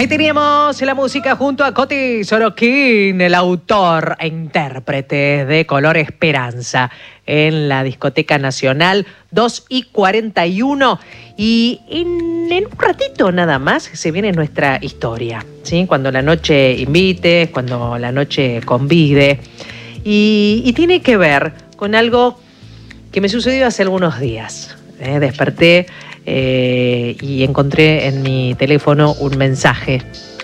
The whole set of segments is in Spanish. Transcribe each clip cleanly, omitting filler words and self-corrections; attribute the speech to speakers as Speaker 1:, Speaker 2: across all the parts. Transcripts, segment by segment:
Speaker 1: Ahí teníamos la música junto a Coti Sorokin, el autor e intérprete de Color Esperanza, en la Discoteca Nacional, 2:41. Y en un ratito nada más se viene nuestra historia, ¿sí? Cuando la noche invite, cuando la noche convide. Y tiene que ver con algo que me sucedió hace algunos días. Desperté y encontré en mi teléfono un mensaje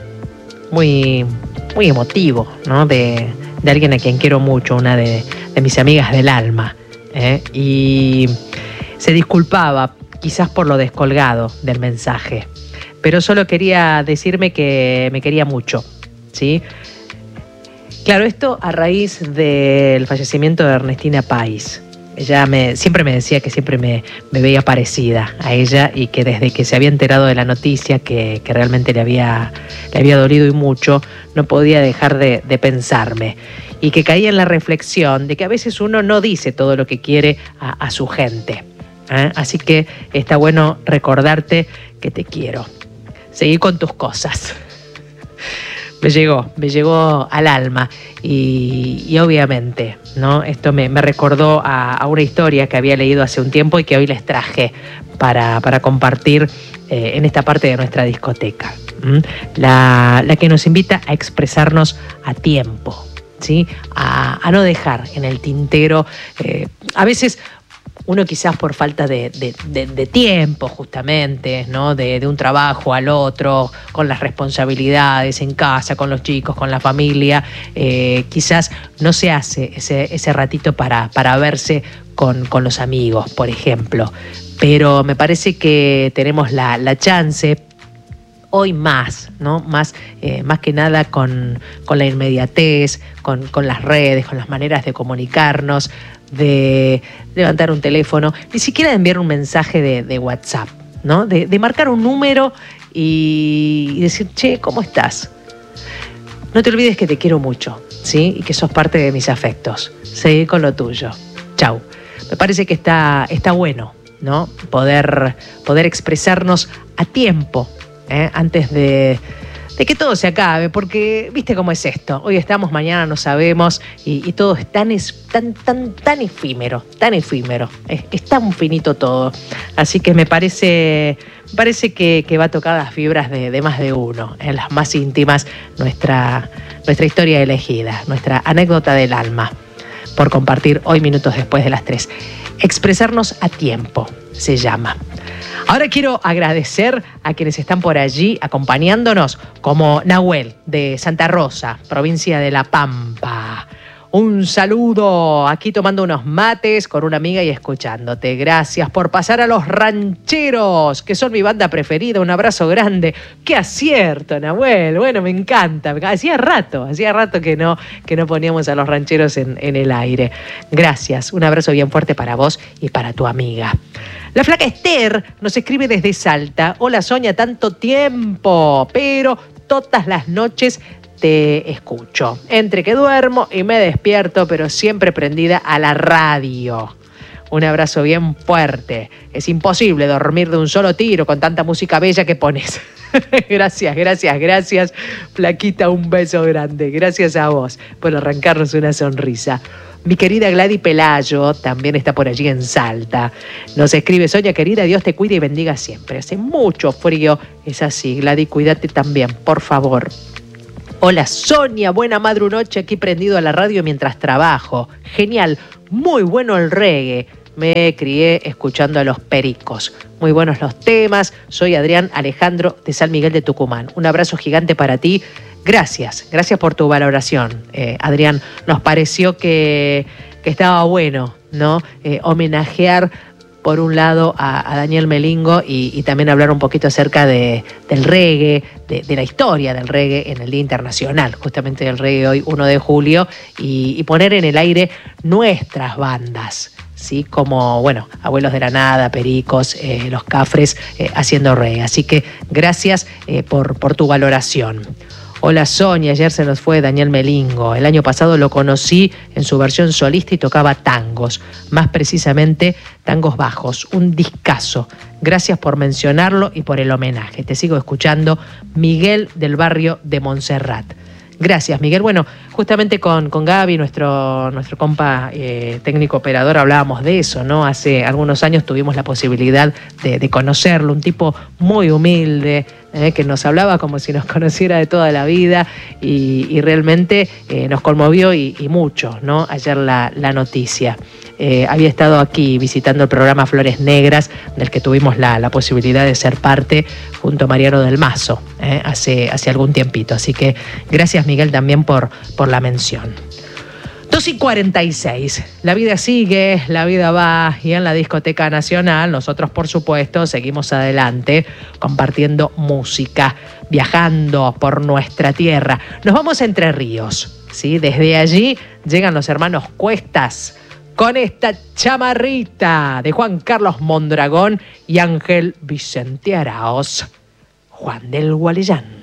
Speaker 1: muy emotivo, ¿no? de alguien a quien quiero mucho, una de mis amigas del alma, y se disculpaba quizás por lo descolgado del mensaje, pero solo quería decirme que me quería mucho, ¿sí? Claro, esto a raíz del fallecimiento de Ernestina Pais. Ella siempre me decía que siempre me veía parecida a ella y que desde que se había enterado de la noticia que realmente le había dolido y mucho, no podía dejar de pensarme. Y que caía en la reflexión de que a veces uno no dice todo lo que quiere a su gente. Así que está bueno recordarte que te quiero. Seguí con tus cosas. Me llegó al alma y obviamente, ¿no? Esto me recordó a una historia que había leído hace un tiempo y que hoy les traje para compartir en esta parte de nuestra discoteca. La que nos invita a expresarnos a tiempo, ¿sí? A no dejar en el tintero. A veces uno quizás por falta de tiempo justamente, ¿no? De un trabajo al otro, con las responsabilidades en casa, con los chicos, con la familia, quizás no se hace ese ratito para verse con los amigos, por ejemplo. Pero me parece que tenemos la chance hoy más, ¿no? Más que nada con la inmediatez, con las redes, con las maneras de comunicarnos, de levantar un teléfono, ni siquiera de enviar un mensaje de WhatsApp, ¿no? De marcar un número y decir, che, ¿cómo estás? No te olvides que te quiero mucho, ¿sí? Y que sos parte de mis afectos. Seguí con lo tuyo. Chau. Me parece que está bueno, ¿no? Poder expresarnos a tiempo, antes de que todo se acabe, porque viste cómo es esto. Hoy estamos, mañana no sabemos, y todo es tan efímero, tan efímero. Es tan finito todo. Así que me parece que va a tocar las fibras de más de uno, en las más íntimas, nuestra historia elegida, nuestra anécdota del alma, por compartir hoy minutos después de las 3. Expresarnos a tiempo se llama. Ahora quiero agradecer a quienes están por allí acompañándonos, como Nahuel de Santa Rosa, provincia de La Pampa. Un saludo aquí tomando unos mates con una amiga y escuchándote. Gracias por pasar a Los Rancheros, que son mi banda preferida. Un abrazo grande. ¡Qué acierto, Nahuel! Bueno, me encanta. Hacía rato que no poníamos a Los Rancheros en el aire. Gracias. Un abrazo bien fuerte para vos y para tu amiga. La flaca Esther nos escribe desde Salta. Hola, Sonia, tanto tiempo, pero todas las noches te escucho. Entre que duermo y me despierto, pero siempre prendida a la radio. Un abrazo bien fuerte. Es imposible dormir de un solo tiro con tanta música bella que pones. Gracias. Flaquita, un beso grande. Gracias a vos por arrancarnos una sonrisa. Mi querida Gladys Pelayo también está por allí en Salta. Nos escribe: Sonia querida, Dios te cuide y bendiga siempre. Hace mucho frío. Es así, Gladys, cuídate también, por favor. Hola Sonia, buena madrunoche aquí prendido a la radio mientras trabajo. Genial, muy bueno el reggae. Me crié escuchando a los Pericos. Muy buenos los temas. Soy Adrián Alejandro de San Miguel de Tucumán. Un abrazo gigante para ti. Gracias por tu valoración, Adrián. Nos pareció que estaba bueno, ¿no? Homenajear por un lado a Daniel Melingo y también hablar un poquito acerca del reggae, de la historia del reggae en el Día Internacional, justamente del reggae hoy, 1 de julio, y poner en el aire nuestras bandas, ¿sí? Como, bueno, Abuelos de la Nada, Pericos, Los Cafres, haciendo reggae. Así que gracias por tu valoración. Hola Sonia, ayer se nos fue Daniel Melingo. El año pasado lo conocí en su versión solista y tocaba tangos, más precisamente tangos bajos, un discazo. Gracias por mencionarlo y por el homenaje. Te sigo escuchando, Miguel del barrio de Montserrat. Gracias, Miguel. Bueno, justamente con Gaby, nuestro compa técnico operador, hablábamos de eso, ¿no? Hace algunos años tuvimos la posibilidad de conocerlo, un tipo muy humilde, que nos hablaba como si nos conociera de toda la vida y realmente nos conmovió y mucho, ¿no? Ayer la noticia. Había estado aquí visitando el programa Flores Negras, del que tuvimos la posibilidad de ser parte junto a Mariano del Mazo hace algún tiempito. Así que gracias, Miguel, también por la mención. 2:46. La vida sigue, la vida va, y en la Discoteca Nacional nosotros, por supuesto, seguimos adelante compartiendo música, viajando por nuestra tierra. Nos vamos a Entre Ríos, ¿sí? Desde allí llegan los hermanos Cuestas con esta chamarrita de Juan Carlos Mondragón y Ángel Vicente Araoz, Juan del Gualeyán.